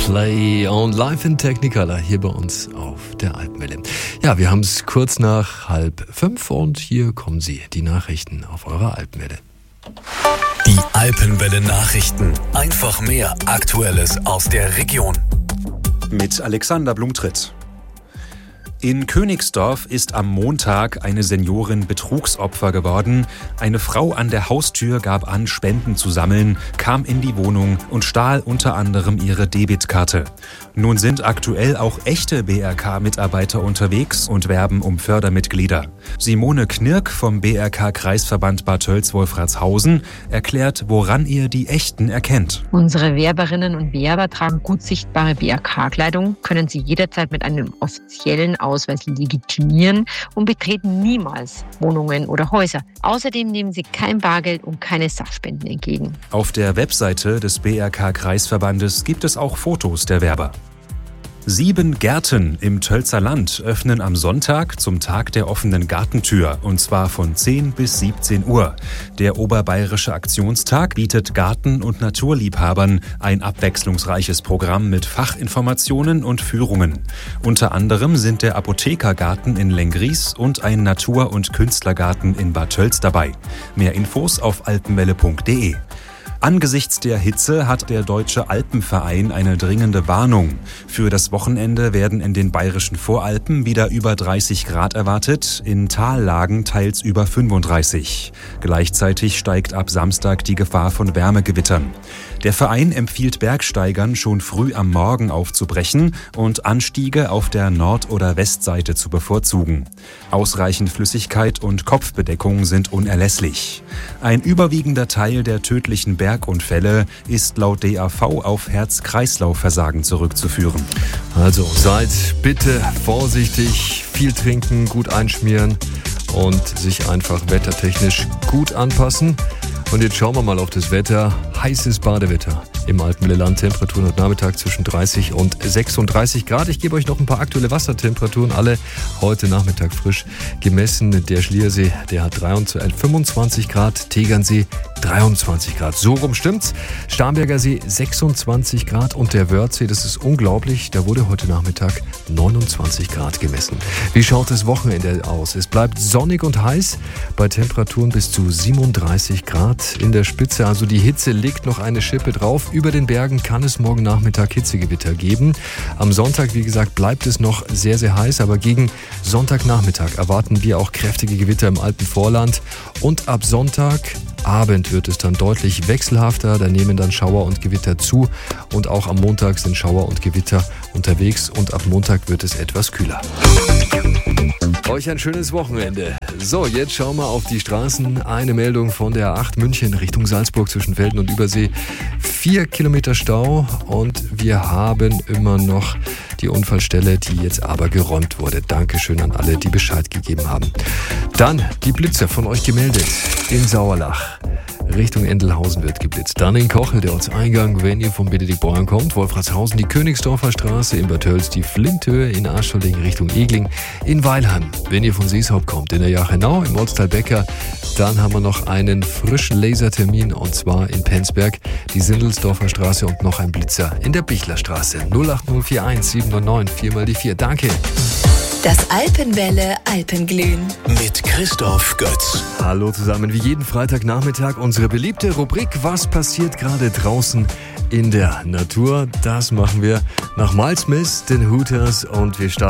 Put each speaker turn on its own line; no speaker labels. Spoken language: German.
Play on Live in Technicolor hier bei uns auf der Alpenwelle. Ja, wir haben es kurz nach 4:30 und hier kommen sie, die Nachrichten auf eurer Alpenwelle.
Die Alpenwelle Nachrichten. Einfach mehr Aktuelles aus der Region.
Mit Alexander Blumtritt. In Königsdorf ist am Montag eine Seniorin Betrugsopfer geworden. Eine Frau an der Haustür gab an, Spenden zu sammeln, kam in die Wohnung und stahl unter anderem ihre Debitkarte. Nun sind aktuell auch echte BRK-Mitarbeiter unterwegs und werben um Fördermitglieder. Simone Knirk vom BRK-Kreisverband Bad Tölz-Wolfratshausen erklärt, woran ihr die Echten erkennt.
Unsere Werberinnen und Werber tragen gut sichtbare BRK-Kleidung, können sie jederzeit mit einem offiziellen Ausweis legitimieren und betreten niemals Wohnungen oder Häuser. Außerdem nehmen sie kein Bargeld und keine Sachspenden entgegen.
Auf der Webseite des BRK-Kreisverbandes gibt es auch Fotos der Werber. 7 Gärten im Tölzer Land öffnen am Sonntag zum Tag der offenen Gartentür, und zwar von 10 bis 17 Uhr. Der Oberbayerische Aktionstag bietet Garten- und Naturliebhabern ein abwechslungsreiches Programm mit Fachinformationen und Führungen. Unter anderem sind der Apothekergarten in Lenggries und ein Natur- und Künstlergarten in Bad Tölz dabei. Mehr Infos auf alpenwelle.de. Angesichts der Hitze hat der Deutsche Alpenverein eine dringende Warnung. Für das Wochenende werden in den bayerischen Voralpen wieder über 30 Grad erwartet, in Tallagen teils über 35. Gleichzeitig steigt ab Samstag die Gefahr von Wärmegewittern. Der Verein empfiehlt Bergsteigern, schon früh am Morgen aufzubrechen und Anstiege auf der Nord- oder Westseite zu bevorzugen. Ausreichend Flüssigkeit und Kopfbedeckung sind unerlässlich. Ein überwiegender Teil der tödlichen Bergunfälle ist laut DAV auf Herz-Kreislauf-Versagen zurückzuführen.
Also seid bitte vorsichtig, viel trinken, gut einschmieren und sich einfach wettertechnisch gut anpassen. Und jetzt schauen wir mal auf das Wetter. Heißes Badewetter im Alpenwelle-Land. Temperaturen heute Nachmittag zwischen 30 und 36 Grad. Ich gebe euch noch ein paar aktuelle Wassertemperaturen. Alle heute Nachmittag frisch gemessen. Der Schliersee, der hat 25 Grad. Tegernsee 23 Grad. So rum stimmt's. Starnberger See 26 Grad und der Wörthsee, das ist unglaublich, da wurde heute Nachmittag 29 Grad gemessen. Wie schaut das Wochenende aus? Es bleibt sonnig und heiß bei Temperaturen bis zu 37 Grad in der Spitze. Also die Hitze legt noch eine Schippe drauf. Über den Bergen kann es morgen Nachmittag Hitzegewitter geben. Am Sonntag, wie gesagt, bleibt es noch sehr, sehr heiß, aber gegen Sonntagnachmittag erwarten wir auch kräftige Gewitter im Alpenvorland. Und ab Sonntagabend wird es dann deutlich wechselhafter. Da nehmen dann Schauer und Gewitter zu. Und auch am Montag sind Schauer und Gewitter unterwegs. Und ab Montag wird es etwas kühler. Euch ein schönes Wochenende. So, jetzt schauen wir auf die Straßen. Eine Meldung von der A8 München Richtung Salzburg zwischen Velden und Übersee. 4 Kilometer Stau und wir haben immer noch die Unfallstelle, die jetzt aber geräumt wurde. Dankeschön an alle, die Bescheid gegeben haben. Dann die Blitzer von euch gemeldet. In Sauerlach Richtung Endelhausen wird geblitzt. Dann in Kochel, der Ortseingang, wenn ihr vom Benediktbeuern kommt. Wolfratshausen, die Königsdorfer Straße. In Bad Tölz die Flinthöhe. In Ascholling Richtung Egling. In Weilheim, wenn ihr von Seeshaupt kommt. In der Jachenau, im Ortsteil Becker. Dann haben wir noch einen frischen Lasertermin und zwar in Penzberg. Die Sindelsdorfer Straße und noch ein Blitzer in der Bichlerstraße. 08041 799 4 mal die 4. Danke.
Das Alpenwelle Alpenglühen
Mit Christoph Götz.
Hallo zusammen, wie jeden Freitagnachmittag unsere beliebte Rubrik Was passiert gerade draußen in der Natur? Das machen wir nach Miles Smith, den Hooters, und wir starten